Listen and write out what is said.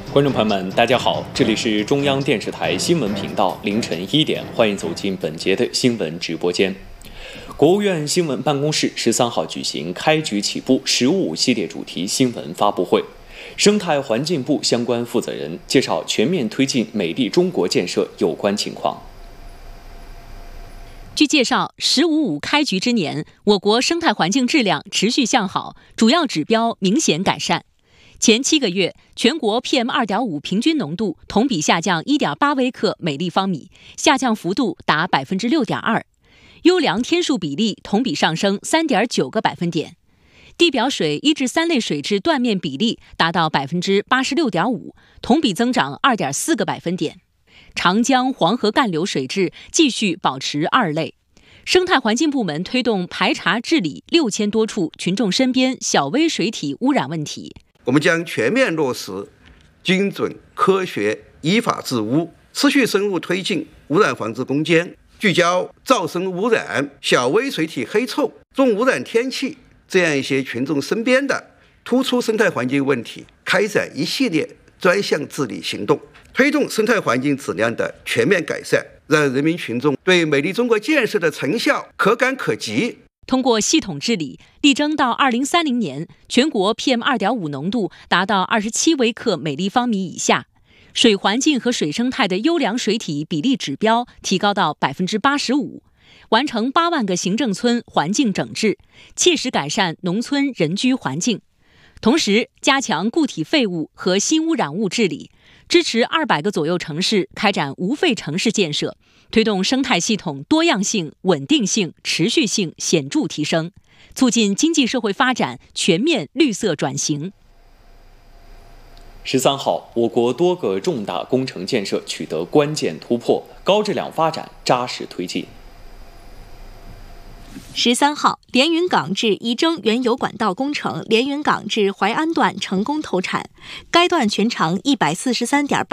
观众朋友们，大家好，这里是中央电视台新闻频道，凌晨1点，欢迎走进本节的新闻直播间。国务院新闻办公室13号举行开局起步15系列主题新闻发布会，生态环境部相关负责人介绍全面推进美丽中国建设有关情况。 据介绍，“15+5”开局之年，我国生态环境质量持续向好，主要指标明显改善。前7个月，全国 PM2.5 平均浓度同比下降 1.8 微克每立方米，下降幅度达 6.2%， 优良天数比例同比上升 3.9个百分点，地表水1至3类水质断面比例达到 86.5%， 同比增长 2.4个百分点。长江、黄河干流水质继续保持2类。生态环境部门推动排查治理6000多处群众身边小微水体污染问题。 我们将全面落实精准、科学、依法治污，持续深入推进污染防治攻坚，聚焦噪声污染、小微水体黑臭、重污染天气这样一些群众身边的突出生态环境问题，开展一系列专项治理行动，推动生态环境质量的全面改善，让人民群众对美丽中国建设的成效可感可及。 通过系统治理，力争到2030年，全国 PM2.5 浓度达到27微克每立方米以下，水环境和水生态的优良水体比例指标提高到 85%， 完成8万个行政村环境整治，切实改善农村人居环境。同时，加强固体废物和新污染物治理，支持200个左右城市开展无废城市建设，推动生态系统多样性、稳定性、持续性显著提升，促进经济社会发展全面绿色转型。 13号，我国多个重大工程建设取得关键突破，高质量发展扎实推进。 13号，连云港至仪征原油管道工程连云港至淮安段成功投产，该段全长143.8